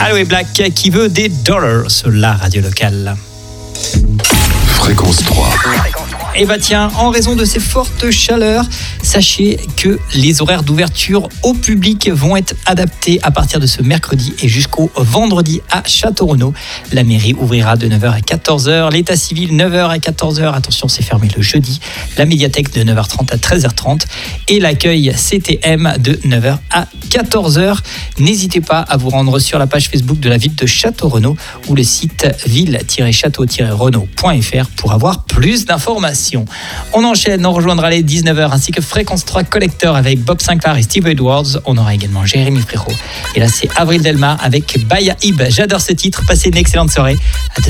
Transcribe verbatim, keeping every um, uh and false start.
Aloe Black qui veut des dollars sur la radio locale. Fréquence trois. Et bah tiens, en raison de ces fortes chaleurs, sachez que les horaires d'ouverture au public vont être adaptés à partir de ce mercredi et jusqu'au vendredi à Château-Renaud. La mairie ouvrira de neuf heures à quatorze heures, l'état civil neuf heures à quatorze heures, attention c'est fermé le jeudi, la médiathèque de neuf heures trente à treize heures trente et l'accueil C T M de neuf heures à quatorze heures. N'hésitez pas à vous rendre sur la page Facebook de la ville de Château-Renaud ou le site ville-château-renaud point f r pour avoir plus d'informations. On enchaîne, on rejoindra les dix-neuf heures ainsi que Fréquence trois Collector avec Bob Sinclair et Steve Edwards. On aura également Jérémy Frérot. Et là, c'est Avril Delmar avec Baya Ib. J'adore ce titre. Passez une excellente soirée. À demain.